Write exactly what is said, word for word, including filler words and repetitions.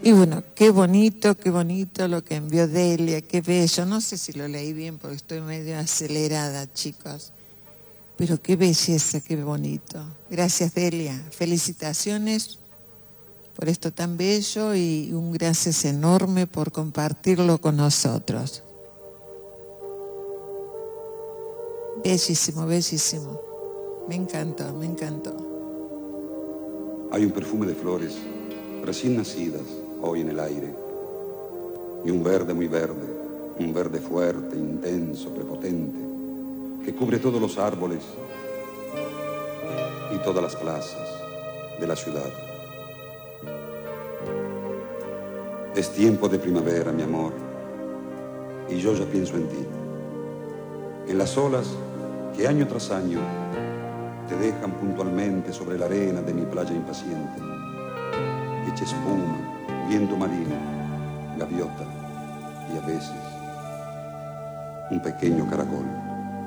Y bueno, qué bonito, qué bonito lo que envió Delia, qué bello. No sé si lo leí bien porque estoy medio acelerada, chicos. Pero qué belleza, qué bonito. Gracias, Delia. Felicitaciones por esto tan bello y un gracias enorme por compartirlo con nosotros. Bellísimo, bellísimo. Me encantó, me encantó. Hay un perfume de flores recién nacidas hoy en el aire y un verde muy verde, un verde fuerte, intenso, prepotente, que cubre todos los árboles y todas las plazas de la ciudad. Es tiempo de primavera, mi amor, y yo ya pienso en ti, en las olas que año tras año te dejan puntualmente sobre la arena de mi playa impaciente. Echa espuma, viento marino, gaviota y a veces un pequeño caracol.